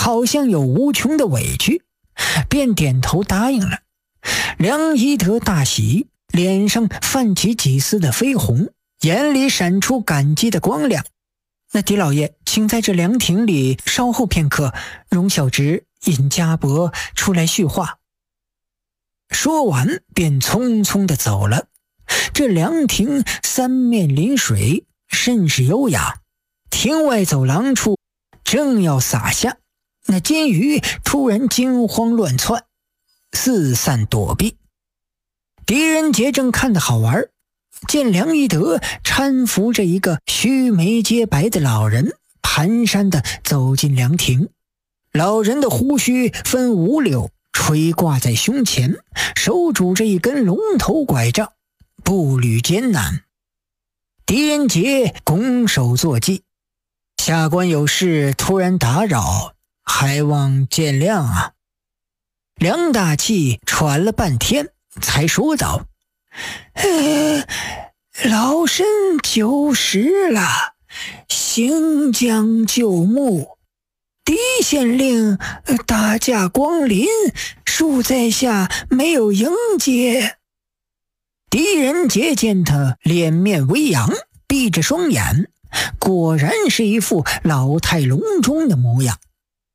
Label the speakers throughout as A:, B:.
A: 好像有无穷的委屈，便点头答应了。梁一德大喜，脸上泛起几丝的绯红，眼里闪出感激的光亮。那狄老爷，请在这凉亭里稍后片刻，容小侄引家伯出来叙话。说完便匆匆地走了。这凉亭三面临水，甚是优雅。亭外走廊处正要撒下，那金鱼突然惊慌乱窜，四散躲避。狄仁杰正看得好玩，见梁一德搀扶着一个须眉皆白的老人蹒跚地走进凉亭。老人的胡须分五绺垂挂在胸前，手拄着一根龙头拐杖，步履艰难。狄仁杰拱手作揖：“下官有事突然打扰，还望见谅啊。”梁大器喘了半天才说道：“老身久时了，行将就木。狄县令大驾光临，恕在下没有迎接。”狄仁杰见他脸面微扬，闭着双眼，果然是一副老态龙钟的模样。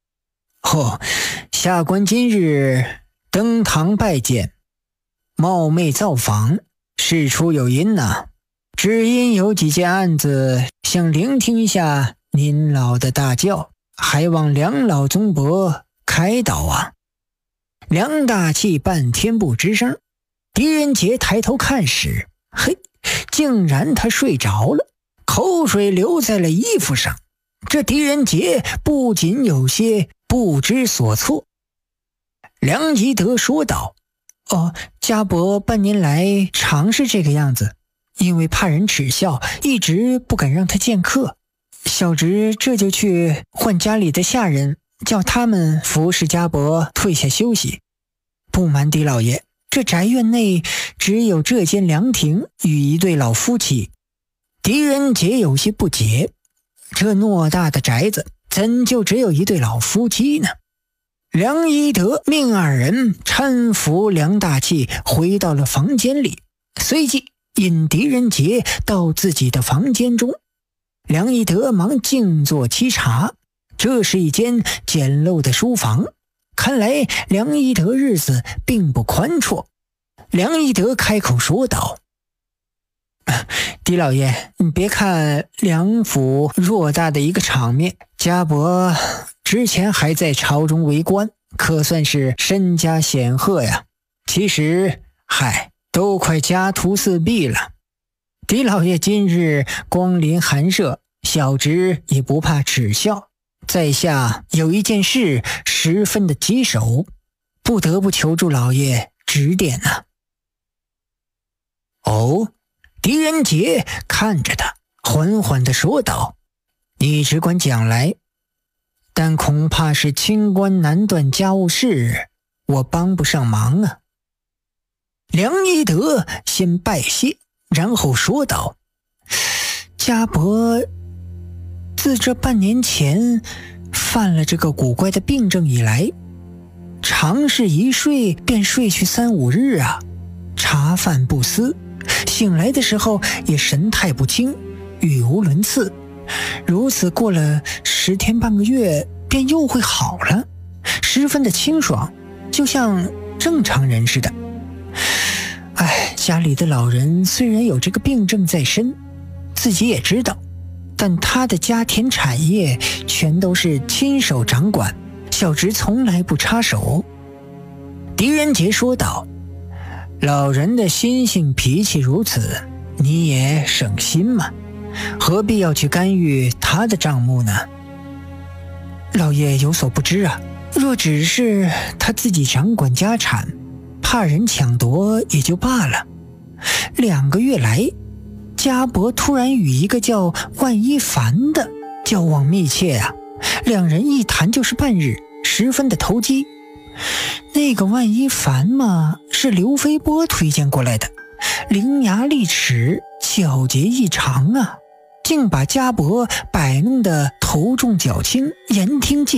A: 下官今日登堂拜见，冒昧造访，事出有因呐，只因有几件案子想聆听一下您老的大教，还望梁老宗伯开导啊。梁大器半天不吱声。狄仁杰抬头看时，竟然他睡着了，口水流在了衣服上。这狄仁杰不仅有些不知所措。梁一德说道：“家伯半年来常是这个样子，因为怕人耻笑，一直不敢让他见客。小侄这就去唤家里的下人，叫他们服侍家伯退下休息。不瞒狄老爷，这宅院内只有这间凉亭与一对老夫妻。”狄仁杰有些不解，这偌大的宅子怎就只有一对老夫妻呢？梁一德命二人搀扶梁大器回到了房间里，随即引狄仁杰到自己的房间中。梁一德忙静坐沏茶，这是一间简陋的书房，看来梁一德日子并不宽绰。梁一德开口说道：“狄老爷，你别看梁府偌大的一个场面，家伯之前还在朝中为官，可算是身家显赫呀。其实都快家徒四壁了。狄老爷今日光临寒舍，小侄也不怕耻笑。在下有一件事十分的棘手，不得不求助老爷指点啊。”狄仁杰看着他，缓缓地说道：“你只管讲来，但恐怕是清官难断家务事，我帮不上忙啊。”梁一德先拜谢，然后说道：“家伯自这半年前犯了这个古怪的病症以来，常是一睡便睡去3、5日啊，茶饭不思，醒来的时候也神态不清，语无伦次。如此过了10天半个月，便又会好了，十分的清爽，就像正常人似的。家里的老人虽然有这个病症在身，自己也知道，但他的家田产业全都是亲手掌管，小侄从来不插手。”狄仁杰说道：“老人的心性脾气如此，你也省心嘛，何必要去干预他的账目呢？”“老爷有所不知啊，若只是他自己掌管家产，怕人抢夺也就罢了。2个月来，家伯突然与一个叫万一凡的交往密切啊，两人一谈就是半日，十分的投机。那个万一凡嘛，是刘飞波推荐过来的，伶牙俐齿，皎洁异常啊，竟把家伯摆弄得头重脚轻，言听计